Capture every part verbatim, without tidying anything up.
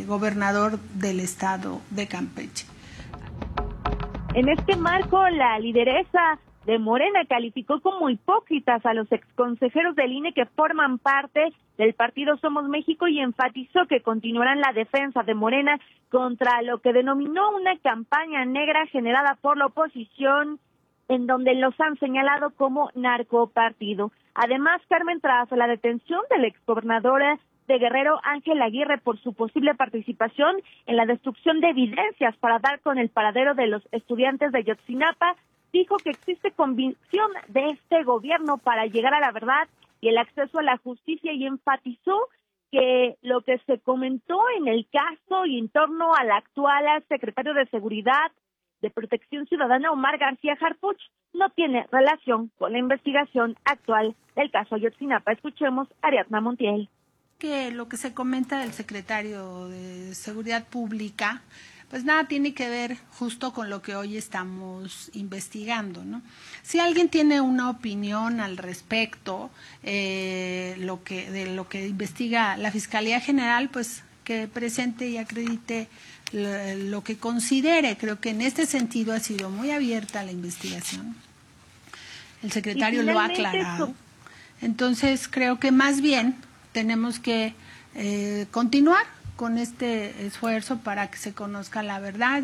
gobernador del estado de Campeche. En este marco, la lideresa de Morena calificó como hipócritas a los exconsejeros del I N E que forman parte del partido Somos México y enfatizó que continuarán la defensa de Morena contra lo que denominó una campaña negra generada por la oposición, en donde los han señalado como narcopartido. Además, Carmen, tras la detención de la exgobernadora de Guerrero, Ángel Aguirre, por su posible participación en la destrucción de evidencias para dar con el paradero de los estudiantes de Ayotzinapa, dijo que existe convicción de este gobierno para llegar a la verdad y el acceso a la justicia, y enfatizó que lo que se comentó en el caso y en torno al actual secretario de Seguridad de Protección Ciudadana, Omar García Harfuch, no tiene relación con la investigación actual del caso Ayotzinapa. Escuchemos a Ariadna Montiel. Que lo que se comenta del secretario de Seguridad Pública, pues nada tiene que ver justo con lo que hoy estamos investigando, ¿no? Si alguien tiene una opinión al respecto, eh, lo que de lo que investiga la Fiscalía General, pues que presente y acredite lo, lo que considere. Creo que en este sentido ha sido muy abierta la investigación. El secretario lo ha aclarado. Entonces creo que más bien tenemos que eh, continuar con este esfuerzo para que se conozca la verdad.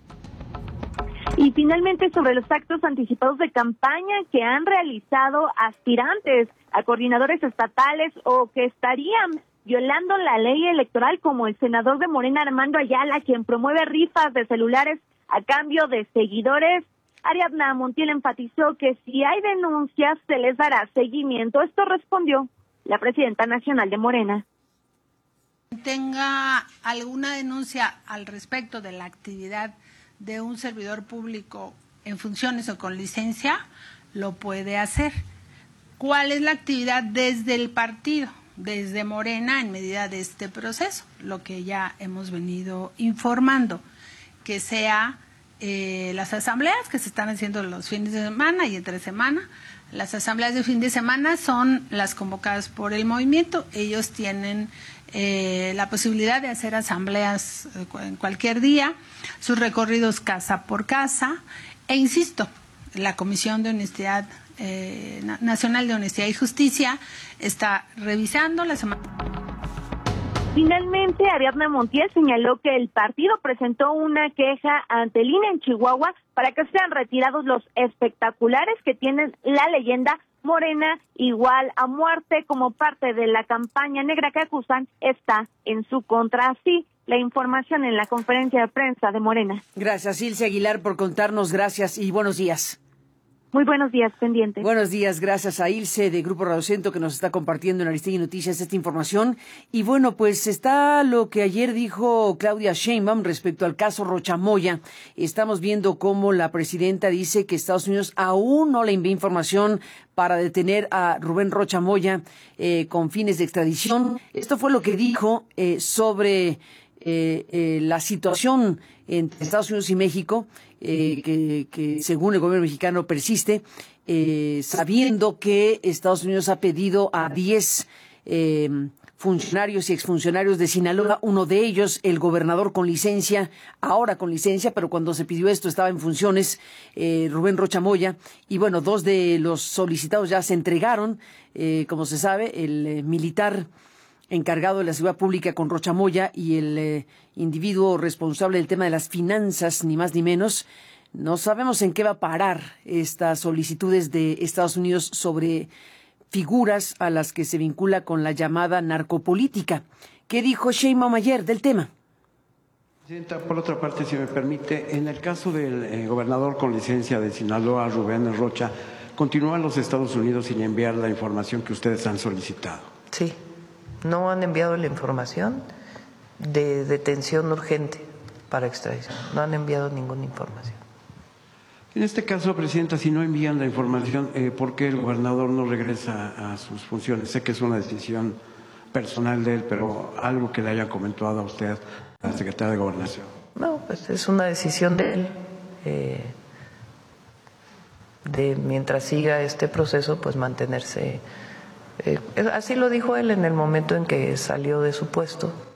Y finalmente, sobre los actos anticipados de campaña que han realizado aspirantes a coordinadores estatales o que estarían violando la ley electoral, como el senador de Morena, Armando Ayala, quien promueve rifas de celulares a cambio de seguidores, Ariadna Montiel enfatizó que si hay denuncias se les dará seguimiento. Esto respondió la presidenta nacional de Morena. Tenga alguna denuncia al respecto de la actividad de un servidor público en funciones o con licencia, lo puede hacer. ¿Cuál es la actividad desde el partido, desde Morena, en medida de este proceso? Lo que ya hemos venido informando, que sea eh, las asambleas que se están haciendo los fines de semana y entre semana. Las asambleas de fin de semana son las convocadas por el movimiento. Ellos tienen eh, la posibilidad de hacer asambleas eh, en cualquier día, sus recorridos casa por casa. E insisto, la Comisión de Honestidad eh, Nacional de Honestidad y Justicia está revisando la semana. Finalmente, Ariadna Montiel señaló que el partido presentó una queja ante el I N E en Chihuahua para que sean retirados los espectaculares que tienen la leyenda Morena igual a muerte como parte de la campaña negra que acusan está en su contra. Así, la información en la conferencia de prensa de Morena. Gracias, Ilse Aguilar, por contarnos. Gracias y buenos días. Muy buenos días, pendiente. Buenos días, gracias a Ilse de Grupo Radio Centro que nos está compartiendo en Aristegui Noticias esta información. Y bueno, pues está lo que ayer dijo Claudia Sheinbaum respecto al caso Rocha Moya. Estamos viendo cómo la presidenta dice que Estados Unidos aún no le envía información para detener a Rubén Rocha Moya eh, con fines de extradición. Esto fue lo que dijo eh, sobre eh, eh, la situación entre Estados Unidos y México. Eh, que, que según el gobierno mexicano persiste, eh, sabiendo que Estados Unidos ha pedido a diez eh, funcionarios y exfuncionarios de Sinaloa, uno de ellos, el gobernador con licencia, ahora con licencia, pero cuando se pidió esto estaba en funciones, eh, Rubén Rocha Moya, y bueno, dos de los solicitados ya se entregaron, eh, como se sabe, el eh, militar encargado de la seguridad pública con Rocha Moya y el eh, individuo responsable del tema de las finanzas, ni más ni menos. No sabemos en qué va a parar estas solicitudes de Estados Unidos sobre figuras a las que se vincula con la llamada narcopolítica. ¿Qué dijo Sheinbaum ayer del tema? Presidenta, por otra parte, si me permite, en el caso del eh, gobernador con licencia de Sinaloa, Rubén Rocha, continúa en los Estados Unidos sin enviar la información que ustedes han solicitado. Sí. No han enviado la información de detención urgente para extradición. No han enviado ninguna información. En este caso, Presidenta, si no envían la información, eh, ¿por qué el gobernador no regresa a sus funciones? Sé que es una decisión personal de él, pero algo que le haya comentado a usted, a la secretaria de Gobernación. No, pues es una decisión de él. Eh, de mientras siga este proceso, pues mantenerse. Eh, así lo dijo él en el momento en que salió de su puesto.